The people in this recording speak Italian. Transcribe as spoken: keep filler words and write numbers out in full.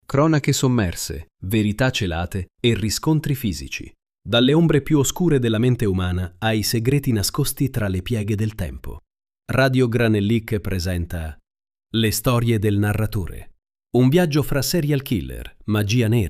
Cronache sommerse, verità celate e riscontri fisici. Dalle ombre più oscure della mente umana ai segreti nascosti tra le pieghe del tempo. Radio Granellic presenta Le storie del narratore. Un viaggio fra serial killer, magia nera,